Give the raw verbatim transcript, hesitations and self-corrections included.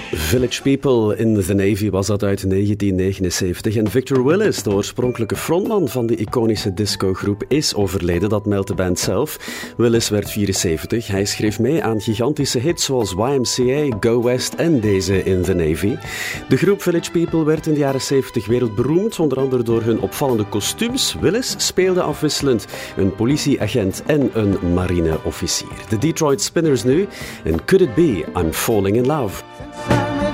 Village People in the Navy was dat uit negentien negenenzeventig. En Victor Willis, de oorspronkelijke frontman van de iconische discogroep, is overleden. Dat meldt de band zelf. Willis werd vierenzeventig. Hij schreef mee aan gigantische hits zoals Y M C A, Go West en deze In the Navy. De groep Village People werd in de jaren zeventig wereldberoemd, onder andere door hun opvallende kostuums. Willis speelde afwisselend een politieagent en een marineofficier. De Detroit Spinners nu. En Could It Be I'm Falling in Love.